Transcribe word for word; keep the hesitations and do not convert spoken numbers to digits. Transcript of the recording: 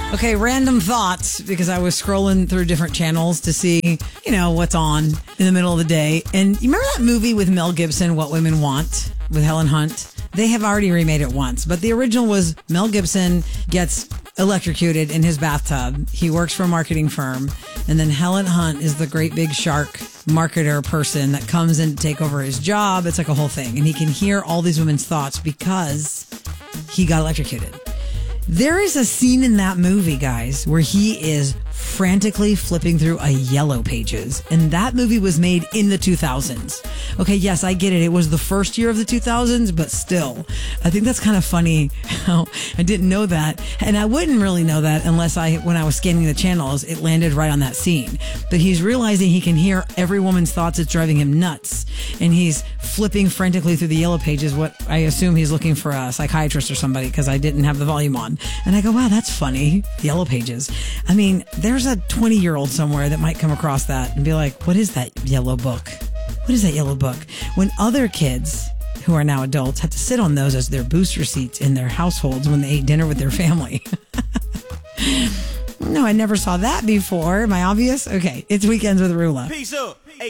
Okay, random thoughts, because I was scrolling through different channels to see, you know, what's on in the middle of the day. And you remember that movie with Mel Gibson, What Women Want, with Helen Hunt? They have already remade it once, but the original was Mel Gibson gets electrocuted in his bathtub. He works for a marketing firm, and then Helen Hunt is the great big shark marketer person that comes in to take over his job. It's like a whole thing, and he can hear all these women's thoughts because he got electrocuted. There is a scene in that movie, guys, where he is frantically flipping through a Yellow Pages. And that movie was made in the two thousands. Okay, yes, I get it. It was the first year of the two thousands, but still, I think that's kind of funny how I didn't know that. And I wouldn't really know that unless I, when I was scanning the channels, it landed right on that scene. But he's realizing he can hear every woman's thoughts. It's driving him nuts. And he's flipping frantically through the Yellow Pages. What I assume he's looking for a psychiatrist or somebody, because I didn't have the volume on. And I go, wow, that's funny. Yellow Pages. I mean, there's a twenty year old somewhere that might come across that and be like, what is that yellow book? What is that yellow book? When other kids who are now adults have to sit on those as their booster seats in their households when they ate dinner with their family. No, I never saw that before. Am I obvious? Okay, it's Weekends with Rula. Peace up.